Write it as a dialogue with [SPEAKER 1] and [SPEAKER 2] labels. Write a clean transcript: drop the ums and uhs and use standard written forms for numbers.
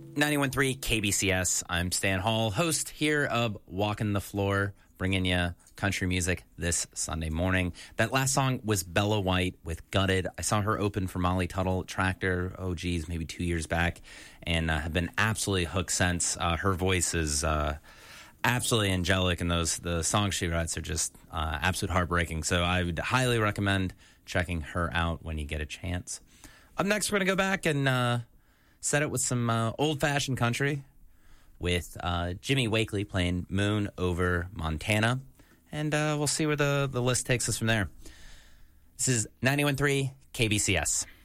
[SPEAKER 1] 91.3 KBCS. I'm Stan Hall, host here of Walking the Floor, bringing you country music this Sunday morning. That last song was Bella White with Gutted. I saw her open for Molly Tuttle Tractor, maybe 2 years back, and have been absolutely hooked since. Her voice is absolutely angelic, and the songs she writes are just absolute heartbreaking. So I would highly recommend checking her out when you get a chance. Up next, we're going to go back and set it with some old-fashioned country with Jimmy Wakely playing Moon Over Montana. And we'll see where the list takes us from there. This is 91.3 KBCS.